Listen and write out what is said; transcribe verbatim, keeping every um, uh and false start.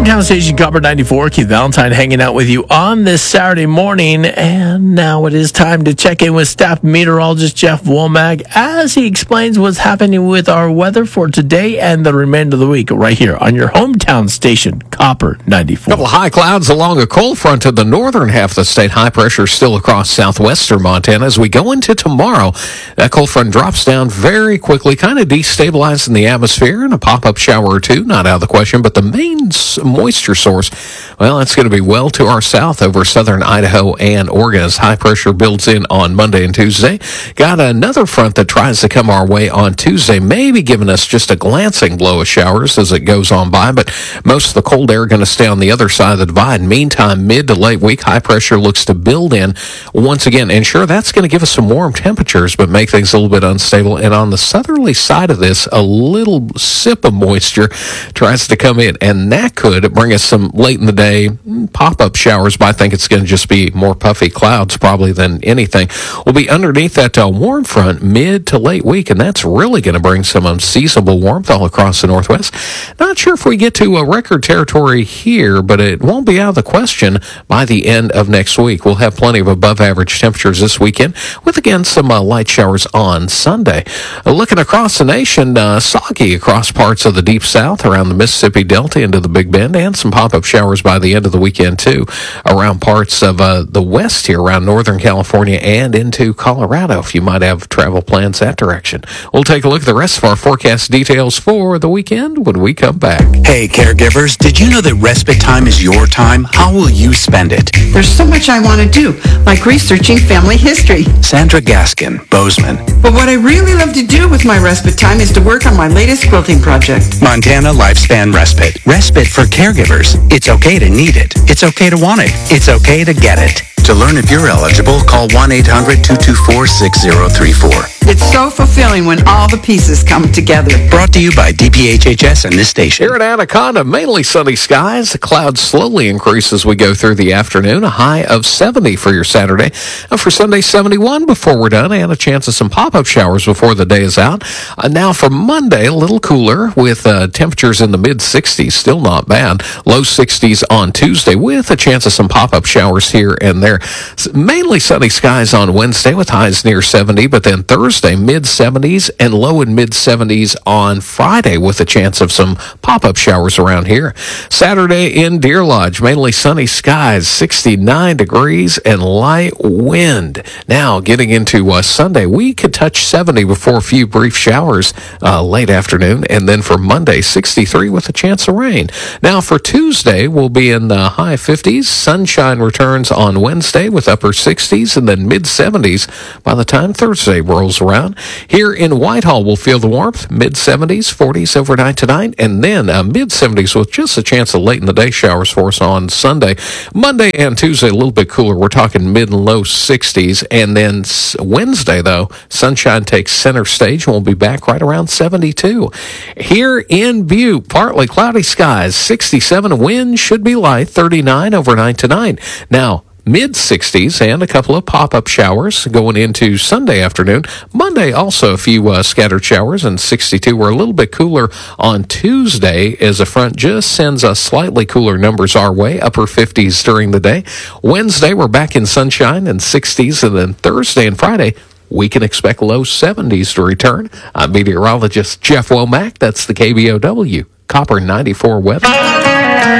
hometown station, Copper ninety-four. Keith Valentine hanging out with you on this Saturday morning. And now it is time to check in with staff meteorologist Jeff Womack as he explains what's happening with our weather for today and the remainder of the week right here on your hometown station, Copper ninety-four. A couple of high clouds along a cold front to the northern half of the state. High pressure still across southwestern Montana. As we go into tomorrow, that cold front drops down very quickly, kind of destabilizing the atmosphere, and a pop-up shower or two, not out of the question. But the main moisture source, well, it's going to be well to our south over southern Idaho and Oregon as high pressure builds in on Monday and Tuesday. Got another front that tries to come our way on Tuesday, maybe giving us just a glancing blow of showers as it goes on by, but most of the cold air going to stay on the other side of the divide. Meantime, mid to late week, high pressure looks to build in once again, and sure, that's going to give us some warm temperatures, but make things a little bit unstable. And on the southerly side of this, a little sip of moisture tries to come in, and that could bring us some late in the day pop-up showers, but I think it's going to just be more puffy clouds probably than anything. We'll be underneath that uh, warm front mid to late week, and that's really going to bring some unseasonable warmth all across the northwest. Not sure if we get to a record territory here, but it won't be out of the question by the end of next week. We'll have plenty of above-average temperatures this weekend, with, again, some uh, light showers on Sunday. Uh, looking across the nation, uh, soggy across parts of the deep south around the Mississippi Delta into the Big Bend, and some pop-up showers by the end of the weekend, too, around parts of uh, the west here, around Northern California and into Colorado, if you might have travel plans that direction. We'll take a look at the rest of our forecast details for the weekend when we come back. Hey, caregivers, did you know that respite time is your time? How will you spend it? There's so much I want to do, like researching family history. Sandra Gaskin, Bozeman. But what I really love to do with my respite time is to work on my latest quilting project. Montana Lifespan Respite. Respite for caregivers. It's okay to need it. It's okay to want it. It's okay to get it. To learn if you're eligible, call one eight hundred two two four six zero three four. It's so fulfilling when all the pieces come together. Brought to you by D P H H S and this station. Here at Anaconda, mainly sunny skies. The clouds slowly increase as we go through the afternoon. A high of seventy for your Saturday. Uh, for Sunday, seventy-one before we're done, and a chance of some pop-up showers before the day is out. Uh, now for Monday, a little cooler with uh, temperatures in the mid-sixties. Still not bad. Low sixties on Tuesday with a chance of some pop-up showers here and there. Mainly sunny skies on Wednesday with highs near seventy, but then Thursday, mid-seventies and low and mid-seventies on Friday with a chance of some pop-up showers around here. Saturday in Deer Lodge, mainly sunny skies, sixty-nine degrees and light wind. Now, getting into uh, Sunday, we could touch seventy before a few brief showers uh, late afternoon, and then for Monday, sixty-three with a chance of rain. Now, for Tuesday, we'll be in the high fifties. Sunshine returns on Wednesday with upper sixties and then mid-seventies by the time Thursday rolls around. Here in Whitehall, we'll feel the warmth, mid-seventies, forties overnight tonight, and then uh, mid-seventies with just a chance of late in the day showers for us on Sunday. Monday and Tuesday, a little bit cooler. We're talking mid and low sixties, and then Wednesday, though, sunshine takes center stage, and we'll be back right around seventy-two. Here in Butte, partly cloudy skies, sixty-seven, wind should be light, thirty-nine overnight tonight. Now, mid-sixties and a couple of pop-up showers going into Sunday afternoon. Monday, also a few uh, scattered showers, and sixty-two. We're a little bit cooler on Tuesday as the front just sends us slightly cooler numbers our way, upper fifties during the day. Wednesday, we're back in sunshine and sixties, and then Thursday and Friday, we can expect low seventies to return. I'm meteorologist Jeff Womack. That's the K B O W Copper ninety-four weather.